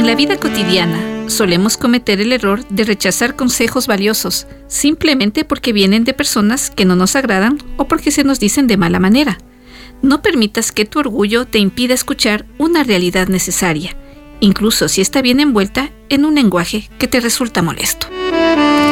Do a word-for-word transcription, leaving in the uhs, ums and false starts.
la vida cotidiana, solemos cometer el error de rechazar consejos valiosos simplemente porque vienen de personas que no nos agradan o porque se nos dicen de mala manera. No permitas que tu orgullo te impida escuchar una realidad necesaria, incluso si está bien envuelta en un lenguaje que te resulta molesto.